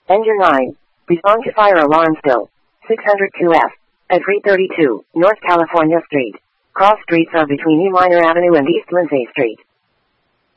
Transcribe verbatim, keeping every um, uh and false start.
Engine nine. Respond to fire alarm still. six hundred two F. At three thirty-two, North California Street. Cross streets are between E. Minor Avenue and East Lindsay Street.